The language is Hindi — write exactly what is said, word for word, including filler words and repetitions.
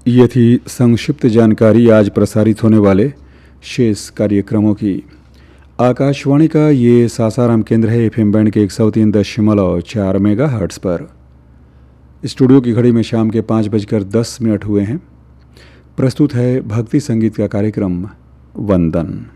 ये थी संक्षिप्त जानकारी आज प्रसारित होने वाले शेष कार्यक्रमों की। आकाशवाणी का ये सासाराम केंद्र है एफएम बैंड के एक सौ तीन दशमलव चार मेगा हर्ट्स पर। स्टूडियो की घड़ी में शाम के पाँच बजकर दस मिनट हुए हैं। प्रस्तुत है भक्ति संगीत का कार्यक्रम वंदन।